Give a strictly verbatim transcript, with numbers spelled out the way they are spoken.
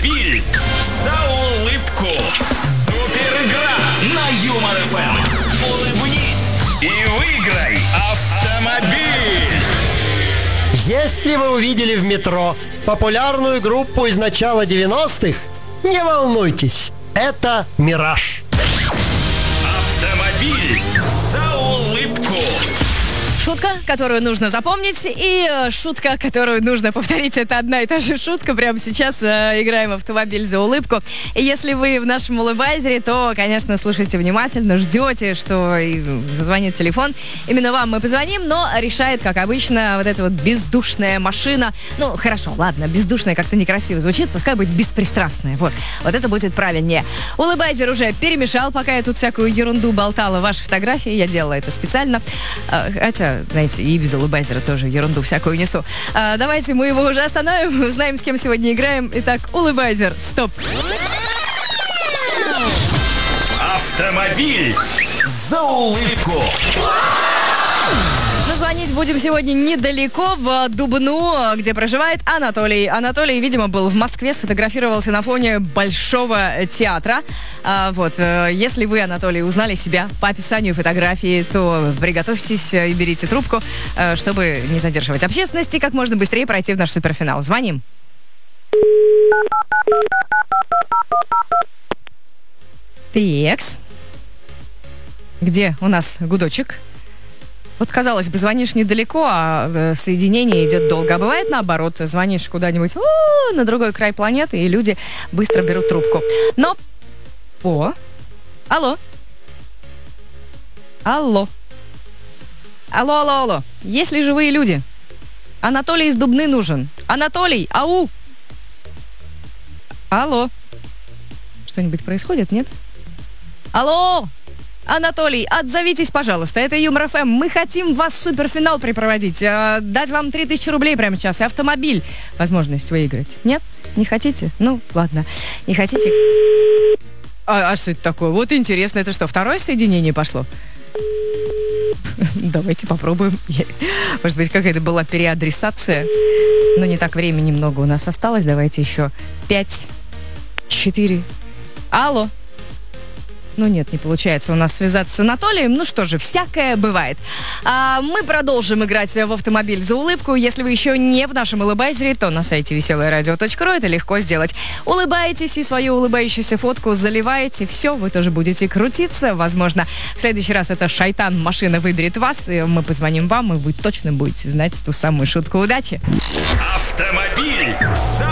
Автомобиль за улыбку. Супер игра на Юмор ФМ. Улыбнись и выиграй автомобиль. Если вы увидели в метро популярную группу из начала девяностых, не волнуйтесь, это «Мираж». Автомобиль за улыбку. Шутка, которую нужно запомнить, и э, шутка, которую нужно повторить. Это одна и та же шутка. Прямо сейчас э, играем «Автомобиль за улыбку». И если вы в нашем улыбайзере, то, конечно, слушайте внимательно, ждете, что и зазвонит телефон. Именно вам мы позвоним, но решает, как обычно, вот эта вот бездушная машина. Ну, хорошо, ладно, бездушная как-то некрасиво звучит, пускай будет беспристрастная. Вот, вот это будет правильнее. Улыбайзер уже перемешал, пока я тут всякую ерунду болтала. Ваши фотографии, я делала это специально. Э, хотя... Знаете, и без улыбайзера тоже ерунду всякую несу. А, давайте мы его уже остановим, узнаем, с кем сегодня играем. Итак, улыбайзер, стоп. Автомобиль за улыбку. Но звонить будем сегодня недалеко, в Дубну, где проживает Анатолий. Анатолий, видимо, был в Москве, сфотографировался на фоне Большого театра. А, вот, если вы, Анатолий, узнали себя по описанию фотографии, то приготовьтесь и берите трубку, чтобы не задерживать общественность и как можно быстрее пройти в наш суперфинал. Звоним. Текс. Где у нас гудочек? Вот, казалось бы, звонишь недалеко, а соединение идет долго. А бывает наоборот, звонишь куда-нибудь о, на другой край планеты, и люди быстро берут трубку. Но... О! Алло! Алло! Алло, алло, алло! Есть ли живые люди? Анатолий из Дубны нужен. Анатолий, ау! Алло! Что-нибудь происходит, нет? Алло! Анатолий, отзовитесь, пожалуйста. Это Юмор ФМ. Мы хотим вас в суперфинал припроводить. Э, дать вам три тысячи рублей прямо сейчас. И автомобиль. Возможность выиграть. Нет? Не хотите? Ну, ладно. Не хотите? А, а что это такое? Вот интересно. Это что, второе соединение пошло? Давайте попробуем. Может быть, какая-то была переадресация. Но не так времени много у нас осталось. Давайте еще пять, четыре. Алло. Ну нет, не получается у нас связаться с Анатолием. Ну что же, всякое бывает. А мы продолжим играть в автомобиль за улыбку. Если вы еще не в нашем улыбайзере, то на сайте веселое радио точка ру это легко сделать. Улыбаетесь и свою улыбающуюся фотку заливаете. Все, вы тоже будете крутиться. Возможно, в следующий раз эта шайтан машина выберет вас. И мы позвоним вам, и вы точно будете знать ту самую шутку удачи. Автомобиль за